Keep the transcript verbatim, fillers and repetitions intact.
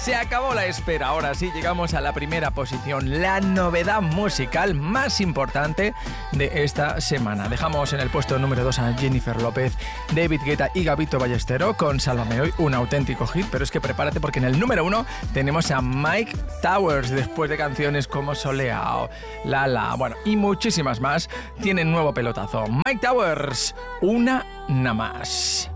Se acabó la espera, ahora sí llegamos a la primera posición, la novedad musical más importante de esta semana. Dejamos en el puesto número dos a Jennifer López, David Guetta y Gabito Ballestero con Sálvame Hoy, un auténtico hit, pero es que prepárate porque en el número uno tenemos a Myke Towers, después de canciones como Soleao, La La, bueno, y muchísimas más, tienen nuevo pelotazo. Myke Towers, una nada más.